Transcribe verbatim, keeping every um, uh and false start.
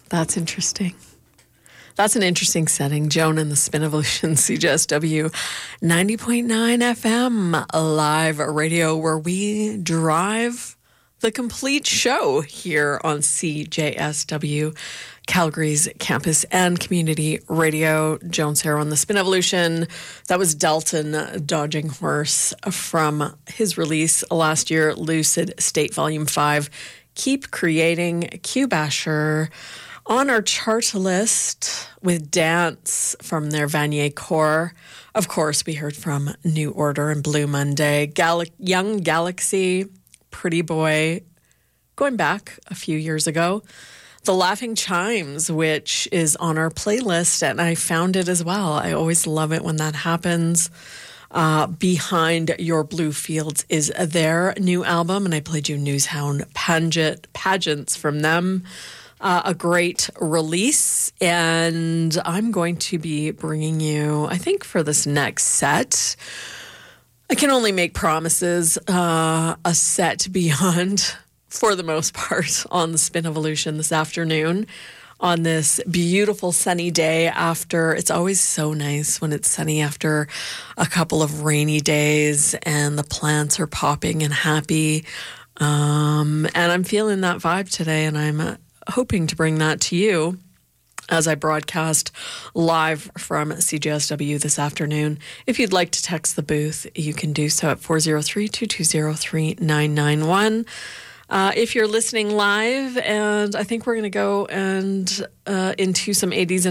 That's interesting. That's an interesting setting. Joan and the Spinvolution, C J S W ninety point nine F M, live radio where we drive the complete show here on C J S W, Calgary's campus and community radio. Joan Sarah on the Spinvolution. That was Dalton Dodging Horse from his release last year, Lucid State Volume five. Keep Creating, Q Basher. On our chart list with Dance from their Vanier Core. Of course, we heard from New Order and Blue Monday. Gal- Young Galaxy, Pretty Boy, going back a few years ago. The Laughing Chimes, which is on our playlist, and I found it as well. I always love it when that happens. Uh, Behind Your Blue Fields is their new album, and I played you Newshound Pageant, Pageants from them. Uh, a great release, and I'm going to be bringing you, I think for this next set, I can only make promises, uh, a set beyond, for the most part, on the Spinvolution this afternoon. On this beautiful sunny day after, it's always so nice when it's sunny after a couple of rainy days and the plants are popping and happy. Um, and I'm feeling that vibe today, and I'm uh, hoping to bring that to you as I broadcast live from C J S W this afternoon. If you'd like to text the booth, you can do so at four oh three, two two zero, three nine nine one. Uh, if you're listening live, and I think we're going to go and uh, into some eighties and